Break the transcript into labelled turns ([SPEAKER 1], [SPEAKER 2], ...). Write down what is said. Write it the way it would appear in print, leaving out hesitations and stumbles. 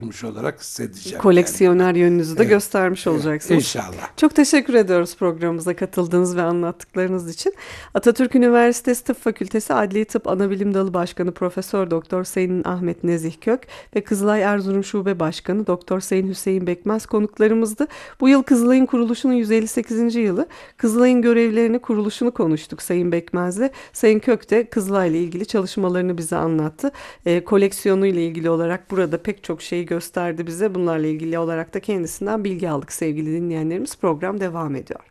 [SPEAKER 1] olarak hissedeceğim kendimi.
[SPEAKER 2] Koleksiyoner yönünüzü de
[SPEAKER 1] Evet,
[SPEAKER 2] göstermiş
[SPEAKER 1] evet,
[SPEAKER 2] olacaksınız.
[SPEAKER 1] inşallah.
[SPEAKER 2] Çok teşekkür ediyoruz programımıza katıldığınız ve anlattıklarınız için. Atatürk Üniversitesi Tıp Fakültesi Adli Tıp Anabilim Dalı Başkanı Profesör Doktor Sayın Ahmet Nezih Kök ve Kızılay Erzurum Şube Başkanı Doktor Sayın Hüseyin Bekmez konuklarımızdı. Bu yıl Kızılay'ın kuruluşunun 158. yılı. Kızılay'ın görevlerini, kuruluşunu konuştuk Sayın Bekmez'le. Sayın Kök de Kızılay'la ilgili çalışmalarını bize anlattı. Koleksiyonu ile ilgili olarak burada pek çok şeyi gösterdi bize. Bunlarla ilgili olarak da kendisinden bilgi aldık sevgili dinleyenlerimiz. Program devam ediyor.